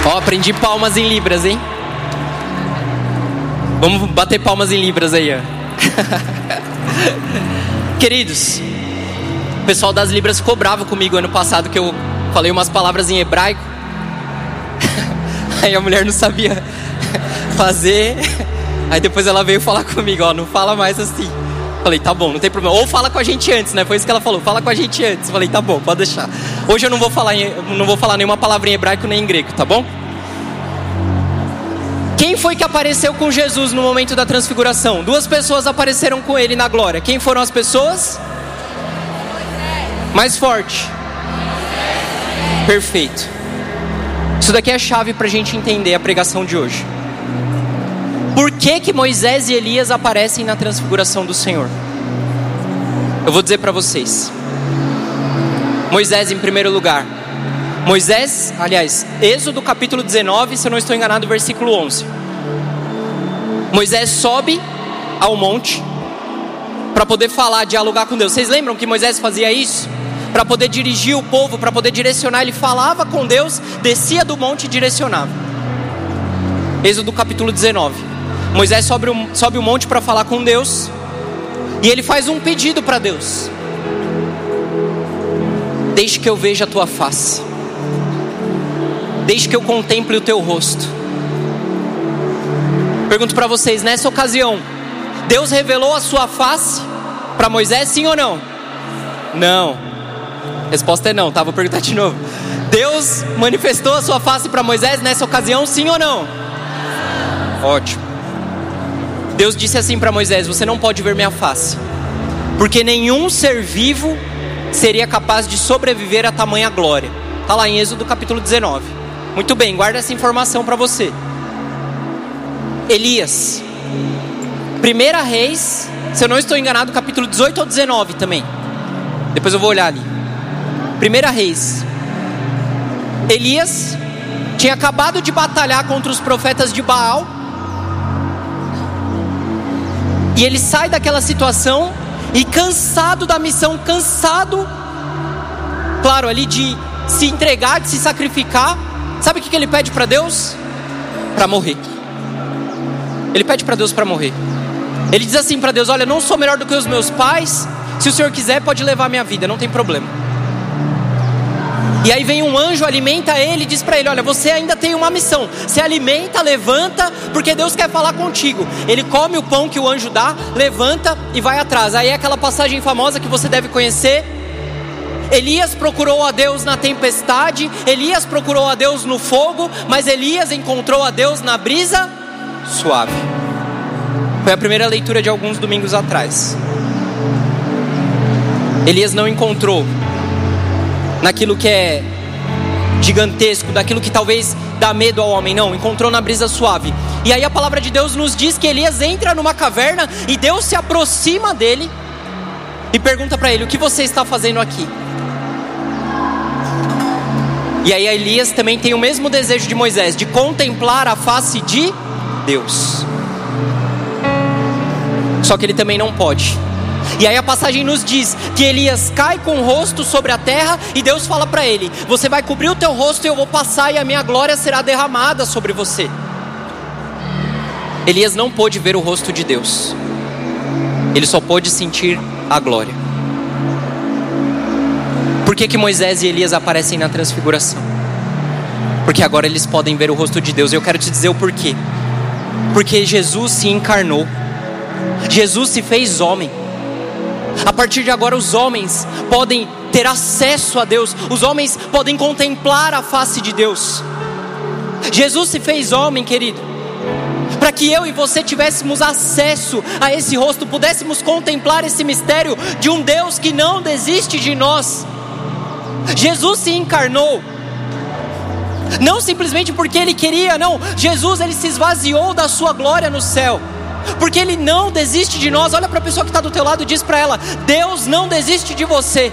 Ó, aprendi palmas em libras, hein? Vamos bater palmas em libras aí, ó. Queridos, o pessoal das libras ficou bravo comigo ano passado que eu falei umas palavras em hebraico. Aí a mulher não sabia fazer. Aí depois ela veio falar comigo, ó, não fala mais assim. Falei, tá bom, não tem problema. Ou fala com a gente antes, né? Foi isso que ela falou, fala com a gente antes. Falei, tá bom, pode deixar. Hoje eu não vou falar nenhuma palavra em hebraico nem em grego, tá bom? Quem foi que apareceu com Jesus no momento da transfiguração? 2 pessoas apareceram com ele na glória. Quem foram as pessoas? Mais forte. Perfeito. Isso daqui é a chave para a gente entender a pregação de hoje. Por que Moisés e Elias aparecem na transfiguração do Senhor? Eu vou dizer para vocês. Moisés em primeiro lugar. Moisés, aliás, Êxodo capítulo 19, se eu não estou enganado, versículo 11. Moisés sobe ao monte para poder falar, dialogar com Deus. Vocês lembram que Moisés fazia isso? Para poder dirigir o povo, para poder direcionar, ele falava com Deus, descia do monte e direcionava. Êxodo capítulo 19. Moisés sobe o monte para falar com Deus. E ele faz um pedido para Deus: deixe que eu veja a tua face, deixe que eu contemple o teu rosto. Pergunto para vocês, nessa ocasião, Deus revelou a sua face para Moisés, sim ou não? Não. A resposta é não, tá? Vou perguntar de novo. Deus manifestou a sua face para Moisés nessa ocasião, sim ou não? Ótimo. Deus disse assim para Moisés: você não pode ver minha face, porque nenhum ser vivo seria capaz de sobreviver a tamanha glória. Está lá em Êxodo capítulo 19. Muito bem, guarda essa informação para você. Elias, 1 Reis, se eu não estou enganado, capítulo 18 ou 19 também. Depois eu vou olhar ali. 1 Reis. Elias tinha acabado de batalhar contra os profetas de Baal. E ele sai daquela situação e cansado da missão, cansado, claro, ali de se entregar, de se sacrificar. Sabe o que ele pede para Deus? Para morrer. Ele pede para Deus para morrer. Ele diz assim para Deus: olha, não sou melhor do que os meus pais. Se o Senhor quiser, pode levar a minha vida, não tem problema. E aí vem um anjo, alimenta ele e diz para ele: olha, você ainda tem uma missão. Se alimenta, levanta, porque Deus quer falar contigo. Ele come o pão que o anjo dá, levanta e vai atrás. Aí é aquela passagem famosa que você deve conhecer. Elias procurou a Deus na tempestade, Elias procurou a Deus no fogo, mas Elias encontrou a Deus na brisa suave. Foi a primeira leitura de alguns domingos atrás. Elias não encontrou naquilo que é gigantesco, daquilo que talvez dá medo ao homem, não, encontrou na brisa suave. E aí a palavra de Deus nos diz que Elias entra numa caverna e Deus se aproxima dele e pergunta para ele: o que você está fazendo aqui? E aí Elias também tem o mesmo desejo de Moisés, de contemplar a face de Deus. Só que ele também não pode. E aí a passagem nos diz que Elias cai com o rosto sobre a terra e Deus fala para ele: você vai cobrir o teu rosto e eu vou passar e a minha glória será derramada sobre você. Elias não pôde ver o rosto de Deus, ele só pôde sentir a glória. Por que Moisés e Elias aparecem na transfiguração? Porque agora eles podem ver o rosto de Deus. E eu quero te dizer o porquê. Porque Jesus se encarnou, Jesus se fez homem. A partir de agora os homens podem ter acesso a Deus, os homens podem contemplar a face de Deus. Jesus se fez homem, querido, para que eu e você tivéssemos acesso a esse rosto, pudéssemos contemplar esse mistério de um Deus que não desiste de nós. Jesus se encarnou, não simplesmente porque ele queria, não. Jesus, ele se esvaziou da sua glória no céu, porque ele não desiste de nós. Olha para a pessoa que está do teu lado e diz para ela: Deus não desiste de você.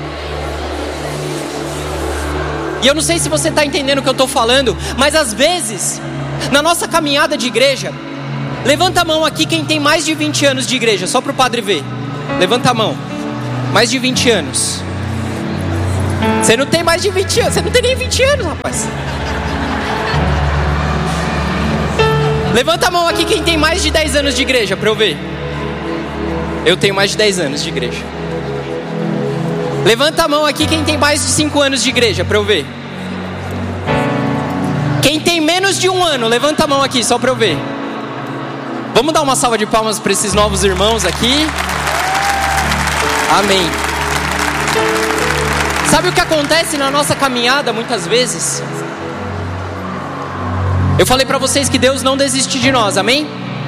E eu não sei se você está entendendo o que eu estou falando, mas às vezes, na nossa caminhada de igreja, levanta a mão aqui quem tem mais de 20 anos de igreja, só para o padre ver. Levanta a mão. Mais de 20 anos. Você não tem mais de 20 anos, você não tem nem 20 anos, rapaz. Levanta a mão aqui quem tem mais de 10 anos de igreja, para eu ver. Eu tenho mais de 10 anos de igreja. Levanta a mão aqui quem tem mais de 5 anos de igreja, para eu ver. Quem tem menos de 1 ano, levanta a mão aqui, só para eu ver. Vamos dar uma salva de palmas para esses novos irmãos aqui. Amém. Sabe o que acontece na nossa caminhada muitas vezes? Eu falei para vocês que Deus não desiste de nós, amém?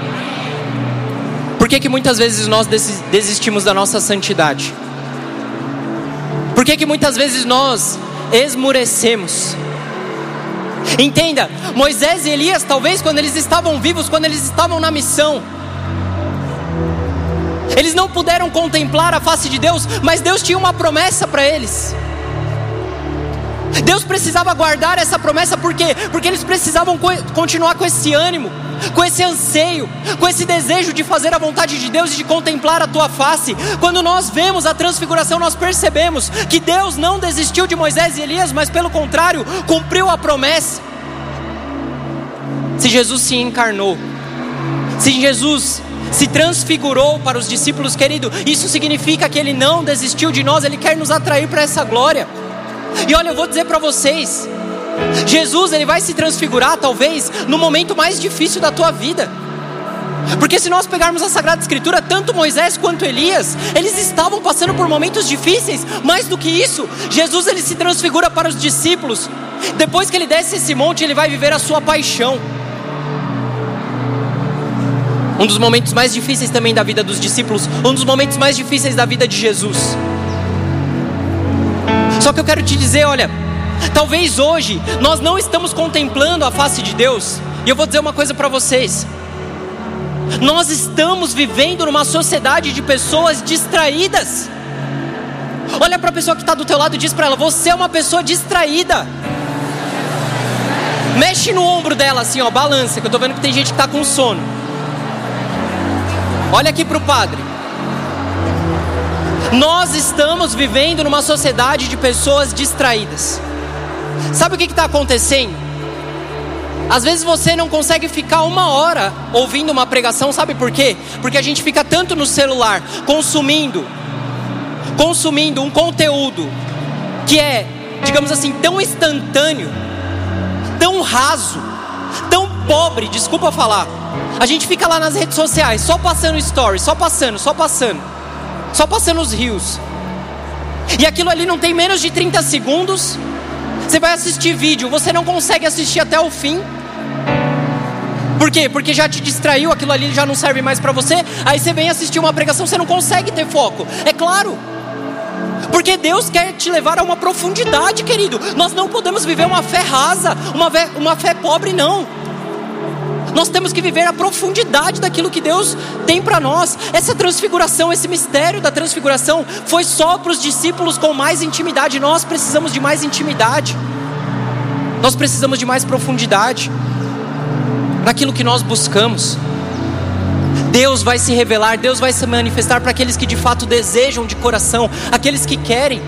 Por que muitas vezes nós desistimos da nossa santidade? Por que muitas vezes nós esmurecemos? Entenda, Moisés e Elias, talvez quando eles estavam vivos, quando eles estavam na missão, eles não puderam contemplar a face de Deus, mas Deus tinha uma promessa para eles. Deus precisava guardar essa promessa, por quê? Porque eles precisavam continuar com esse ânimo, com esse anseio, com esse desejo de fazer a vontade de Deus e de contemplar a tua face. Quando nós vemos a transfiguração, nós percebemos que Deus não desistiu de Moisés e Elias, mas pelo contrário, cumpriu a promessa. Se Jesus se encarnou, se Jesus se transfigurou para os discípulos, querido, isso significa que Ele não desistiu de nós, Ele quer nos atrair para essa glória. E olha, eu vou dizer para vocês, Jesus, Ele vai se transfigurar talvez no momento mais difícil da tua vida. Porque se nós pegarmos a Sagrada Escritura, tanto Moisés quanto Elias, eles estavam passando por momentos difíceis. Mais do que isso, Jesus, Ele se transfigura para os discípulos. Depois que Ele desce esse monte, Ele vai viver a sua paixão. Um dos momentos mais difíceis também da vida dos discípulos, um dos momentos mais difíceis da vida de Jesus. Só que eu quero te dizer, olha, talvez hoje nós não estamos contemplando a face de Deus. E eu vou dizer uma coisa para vocês: nós estamos vivendo numa sociedade de pessoas distraídas. Olha para a pessoa que está do teu lado e diz para ela: você é uma pessoa distraída. Mexe no ombro dela assim, ó, balança, que eu estou vendo que tem gente que está com sono. Olha aqui para o padre. Nós estamos vivendo numa sociedade de pessoas distraídas. Sabe o que está acontecendo? Às vezes você não consegue ficar 1 hora ouvindo uma pregação, sabe por quê? Porque a gente fica tanto no celular, consumindo um conteúdo que é, digamos assim, tão instantâneo, tão raso, tão pobre, desculpa falar. A gente fica lá nas redes sociais, só passando stories, só passando os reels. E aquilo ali não tem menos de 30 segundos. Você vai assistir vídeo, você não consegue assistir até o fim. Por quê? Porque já te distraiu, aquilo ali já não serve mais para você. Aí você vem assistir uma pregação, você não consegue ter foco. É claro, porque Deus quer te levar a uma profundidade, querido. Nós não podemos viver uma fé rasa, uma fé pobre, não. Nós temos que viver a profundidade daquilo que Deus tem para nós. Essa transfiguração, esse mistério da transfiguração foi só para os discípulos com mais intimidade. Nós precisamos de mais intimidade. Nós precisamos de mais profundidade naquilo que nós buscamos. Deus vai se revelar, Deus vai se manifestar para aqueles que de fato desejam de coração, aqueles que querem.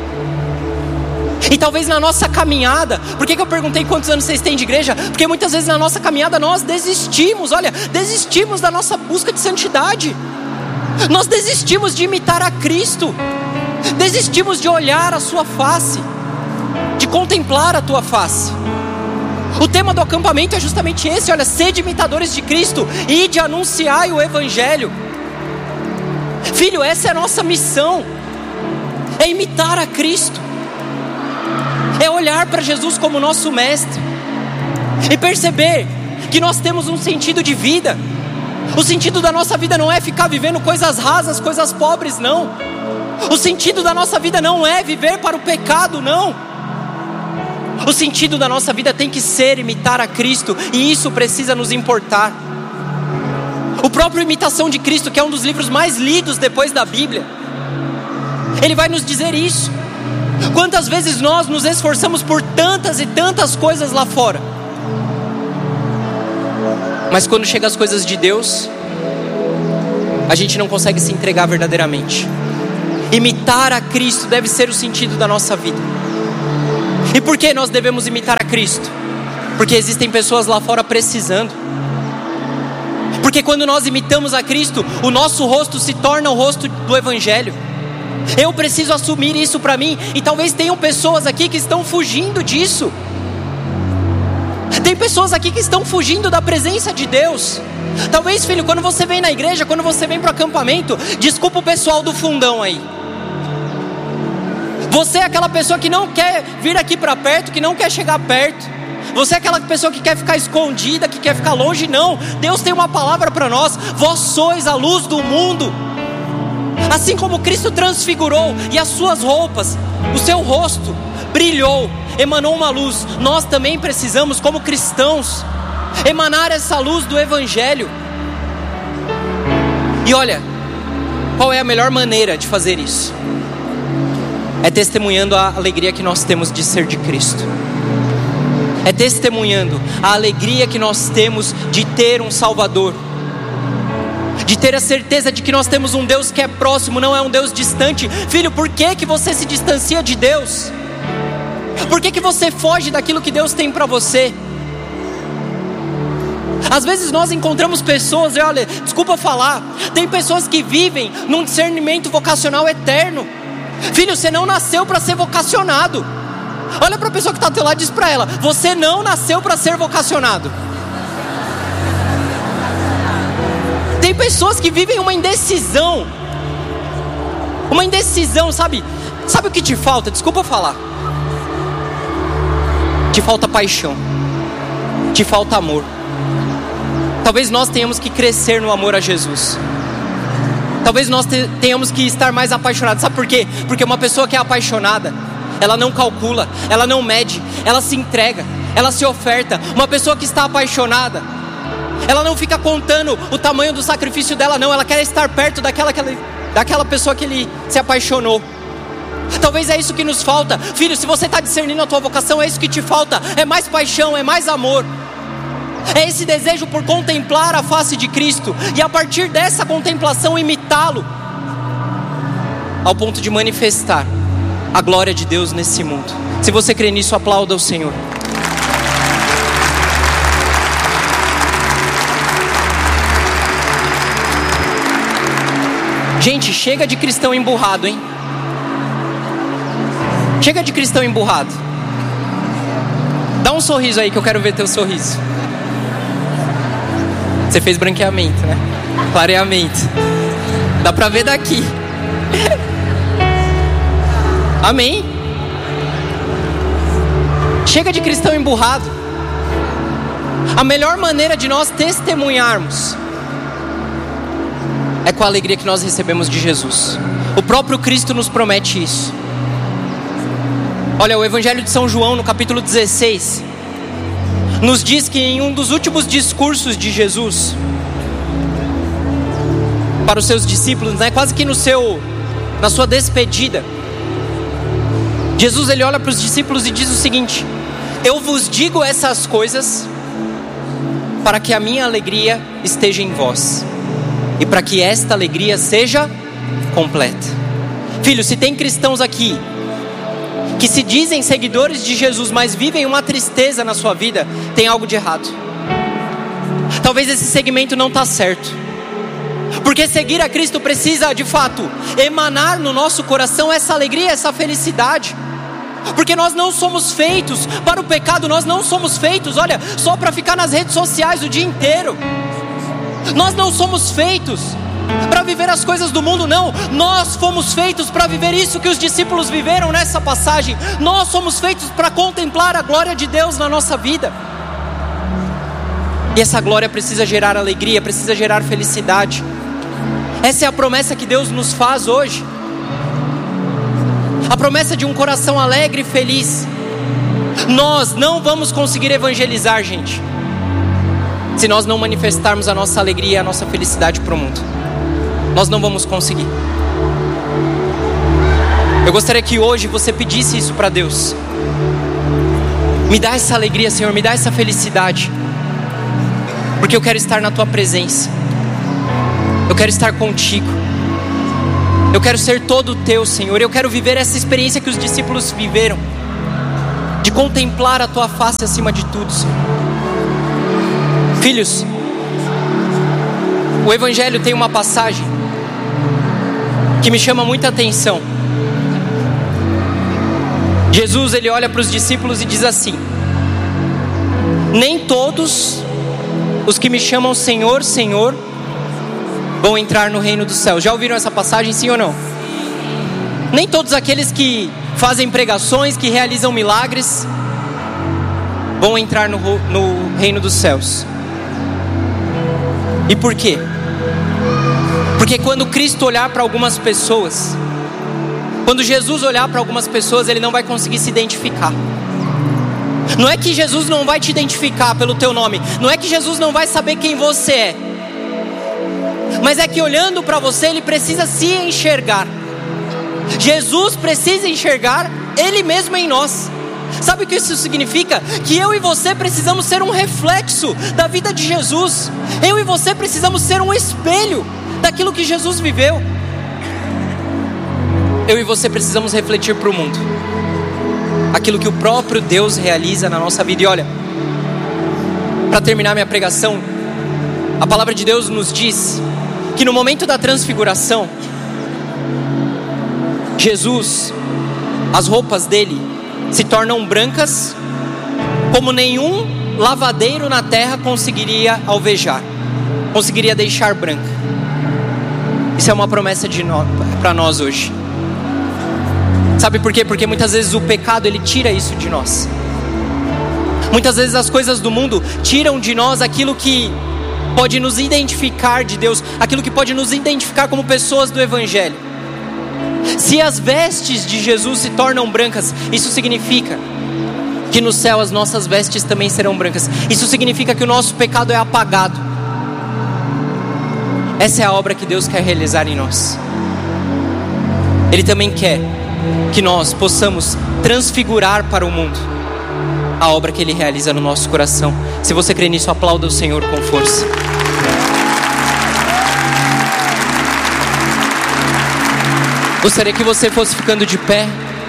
E talvez na nossa caminhada, por que eu perguntei quantos anos vocês têm de igreja? Porque muitas vezes na nossa caminhada nós desistimos da nossa busca de santidade. Nós desistimos de imitar a Cristo, desistimos de olhar a sua face, de contemplar a tua face. O tema do acampamento é justamente esse, olha, sede imitadores de Cristo e de anunciar o Evangelho. Filho, essa é a nossa missão, é imitar a Cristo. É olhar para Jesus como nosso mestre e perceber que nós temos um sentido de vida. O sentido da nossa vida não é ficar vivendo coisas rasas, coisas pobres, não. O sentido da nossa vida não é viver para o pecado, não. O sentido da nossa vida tem que ser imitar a Cristo, e isso precisa nos importar. O próprio Imitação de Cristo, que é um dos livros mais lidos depois da Bíblia, ele vai nos dizer isso. Quantas vezes nós nos esforçamos por tantas e tantas coisas lá fora, mas quando chega as coisas de Deus, a gente não consegue se entregar verdadeiramente. Imitar a Cristo deve ser o sentido da nossa vida. E por que nós devemos imitar a Cristo? Porque existem pessoas lá fora precisando. Porque quando nós imitamos a Cristo, o nosso rosto se torna o rosto do Evangelho. Eu preciso assumir isso para mim. E talvez tenham pessoas aqui que estão fugindo disso. Tem pessoas aqui que estão fugindo da presença de Deus. Talvez, filho, quando você vem na igreja, quando você vem para o acampamento, desculpa o pessoal do fundão aí. Você é aquela pessoa que não quer vir aqui para perto, que não quer chegar perto. Você é aquela pessoa que quer ficar escondida, que quer ficar longe. Não, Deus tem uma palavra para nós. Vós sois a luz do mundo. Assim como Cristo transfigurou e as suas roupas, o seu rosto brilhou, emanou uma luz, nós também precisamos, como cristãos, emanar essa luz do Evangelho. E olha, qual é a melhor maneira de fazer isso? É testemunhando a alegria que nós temos de ser de Cristo. É testemunhando a alegria que nós temos de ter um Salvador, de ter a certeza de que nós temos um Deus que é próximo, não é um Deus distante. Filho, por que você se distancia de Deus? Por que você foge daquilo que Deus tem para você? Às vezes nós encontramos pessoas, e olha, desculpa falar, tem pessoas que vivem num discernimento vocacional eterno. Filho, você não nasceu para ser vocacionado. Olha para a pessoa que está ao teu lado e diz para ela: você não nasceu para ser vocacionado. Tem pessoas que vivem uma indecisão, sabe? Sabe o que te falta? Desculpa falar. Te falta paixão, te falta amor. Talvez nós tenhamos que crescer no amor a Jesus. Talvez nós tenhamos que estar mais apaixonados. Sabe por quê? Porque uma pessoa que é apaixonada, ela não calcula, ela não mede, ela se entrega, ela se oferta. Uma pessoa que está apaixonada, ela não fica contando o tamanho do sacrifício dela, não. Ela quer estar perto daquela pessoa que ele se apaixonou. Talvez é isso que nos falta. Filho, se você está discernindo a tua vocação, é isso que te falta. É mais paixão, é mais amor. É esse desejo por contemplar a face de Cristo. E a partir dessa contemplação imitá-lo, ao ponto de manifestar a glória de Deus nesse mundo. Se você crê nisso, aplauda o Senhor. Gente, chega de cristão emburrado, hein? Chega de cristão emburrado. Dá um sorriso aí que eu quero ver teu sorriso. Você fez branqueamento, né? Clareamento. Dá pra ver daqui. Amém? Chega de cristão emburrado. A melhor maneira de nós testemunharmos é com a alegria que nós recebemos de Jesus. O próprio Cristo nos promete isso. Olha, o Evangelho de São João, no capítulo 16, nos diz que em um dos últimos discursos de Jesus para os seus discípulos, né, quase que na sua despedida, Jesus ele olha para os discípulos e diz o seguinte: eu vos digo essas coisas para que a minha alegria esteja em vós e para que esta alegria seja completa. Filho, se tem cristãos aqui que se dizem seguidores de Jesus, mas vivem uma tristeza na sua vida, tem algo de errado. Talvez esse segmento não está certo. Porque seguir a Cristo precisa, de fato, emanar no nosso coração essa alegria, essa felicidade. Porque nós não somos feitos para o pecado, nós não somos feitos, olha, só para ficar nas redes sociais o dia inteiro. Nós não somos feitos para viver as coisas do mundo, não. Nós fomos feitos para viver isso que os discípulos viveram nessa passagem. Nós somos feitos para contemplar a glória de Deus na nossa vida. E essa glória precisa gerar alegria, precisa gerar felicidade. Essa é a promessa que Deus nos faz hoje. A promessa de um coração alegre e feliz. Nós não vamos conseguir evangelizar, gente, se nós não manifestarmos a nossa alegria e a nossa felicidade para o mundo. Nós não vamos conseguir. Eu gostaria que hoje você pedisse isso para Deus. Me dá essa alegria, Senhor, me dá essa felicidade, porque eu quero estar na Tua presença. Eu quero estar contigo. Eu quero ser todo Teu, Senhor. Eu quero viver essa experiência que os discípulos viveram, de contemplar a Tua face acima de tudo, Senhor. Filhos, O Evangelho tem uma passagem que me chama muita atenção. Jesus, ele olha para os discípulos e diz assim: nem todos os que me chamam Senhor, Senhor, vão entrar no reino dos céus. Já ouviram essa passagem, sim ou não? Nem todos aqueles que fazem pregações, que realizam milagres, vão entrar no reino dos céus. E por quê? Porque quando Cristo olhar para algumas pessoas, quando Jesus olhar para algumas pessoas, ele não vai conseguir se identificar. Não é que Jesus não vai te identificar pelo teu nome, não é que Jesus não vai saber quem você é, mas é que olhando para você, ele precisa se enxergar. Jesus precisa enxergar ele mesmo em nós. Sabe o que isso significa? Que eu e você precisamos ser um reflexo da vida de Jesus. Eu e você precisamos ser um espelho daquilo que Jesus viveu. Eu e você precisamos refletir para o mundo aquilo que o próprio Deus realiza na nossa vida. E olha, para terminar minha pregação, a palavra de Deus nos diz que no momento da transfiguração, Jesus, as roupas dele se tornam brancas como nenhum lavadeiro na terra conseguiria alvejar, conseguiria deixar branca. Isso é uma promessa para nós hoje. Sabe por quê? Porque muitas vezes o pecado, ele tira isso de nós. Muitas vezes as coisas do mundo tiram de nós aquilo que pode nos identificar de Deus, aquilo que pode nos identificar como pessoas do Evangelho. Se as vestes de Jesus se tornam brancas, isso significa que no céu as nossas vestes também serão brancas. Isso significa que o nosso pecado é apagado. Essa é a obra que Deus quer realizar em nós. Ele também quer que nós possamos transfigurar para o mundo a obra que Ele realiza no nosso coração. Se você crê nisso, aplauda o Senhor com força. Gostaria que você fosse ficando de pé.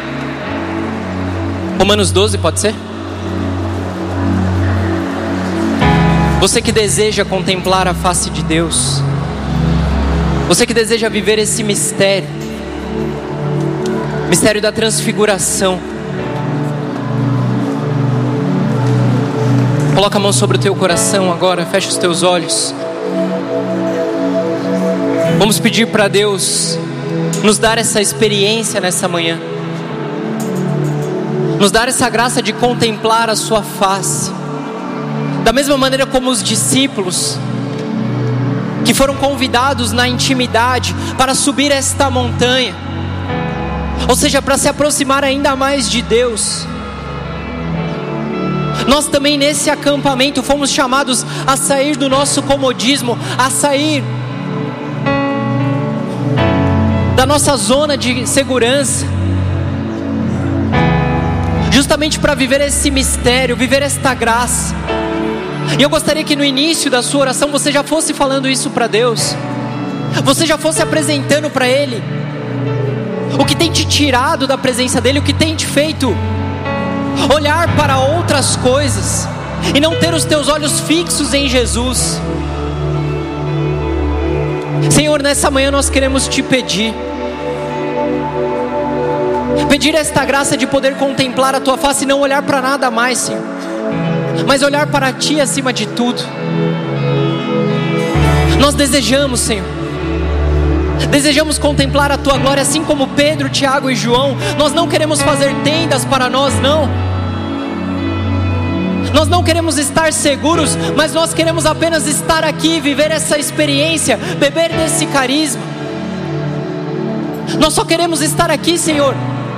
Romanos 12, pode ser? Você que deseja contemplar a face de Deus, você que deseja viver esse mistério da transfiguração, coloca a mão sobre o teu coração agora, fecha os teus olhos. Vamos pedir para Deus nos dar essa experiência nessa manhã, nos dar essa graça de contemplar a sua face, da mesma maneira como os discípulos que foram convidados na intimidade para subir esta montanha, ou seja, para se aproximar ainda mais de Deus. Nós também nesse acampamento fomos chamados a sair do nosso comodismo, a sair da nossa zona de segurança, justamente para viver esse mistério, viver esta graça. E eu gostaria que no início da sua oração você já fosse falando isso para Deus, você já fosse apresentando para Ele o que tem te tirado da presença dEle, o que tem te feito olhar para outras coisas e não ter os teus olhos fixos em Jesus. Senhor, nessa manhã nós queremos te pedir esta graça de poder contemplar a tua face e não olhar para nada mais, Senhor, mas olhar para ti acima de tudo. Nós desejamos, Senhor, desejamos contemplar a tua glória, assim como Pedro, Tiago e João. Nós não queremos fazer tendas para nós, não. Nós não queremos estar seguros, mas nós queremos apenas estar aqui, viver essa experiência, beber desse carisma. Nós só queremos estar aqui, Senhor,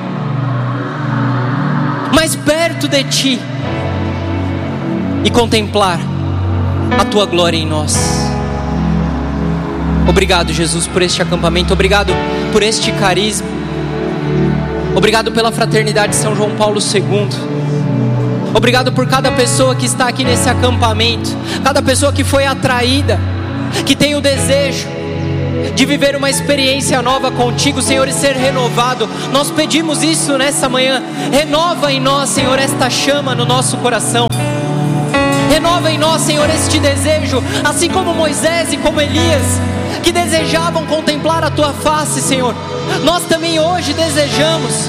mais perto de ti e contemplar a tua glória em nós. Obrigado, Jesus, por este acampamento. Obrigado por este carisma. Obrigado pela fraternidade São João Paulo II. Obrigado por cada pessoa que está aqui nesse acampamento, cada pessoa que foi atraída, que tem o desejo de viver uma experiência nova contigo, Senhor, e ser renovado. Nós pedimos isso nessa manhã. Renova em nós, Senhor, esta chama no nosso coração. Renova em nós, Senhor, este desejo, assim como Moisés e como Elias, que desejavam contemplar a Tua face, Senhor. Nós também hoje desejamos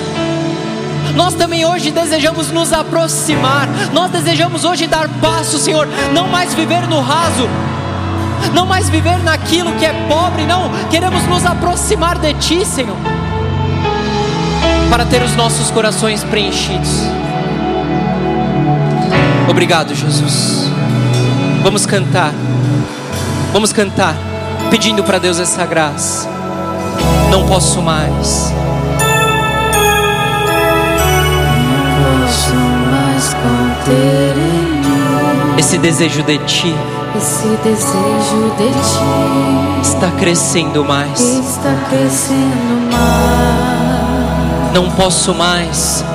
nos aproximar. Nós desejamos hoje dar passo, Senhor, não mais viver no raso, não mais viver naquilo que é pobre, não, queremos nos aproximar de Ti, Senhor, para ter os nossos corações preenchidos. Obrigado, Jesus. Vamos cantar, pedindo para Deus essa graça. Não posso mais. Não posso mais conter em mim esse desejo de Ti. Esse desejo de Ti está crescendo mais. Está crescendo mais. Não posso mais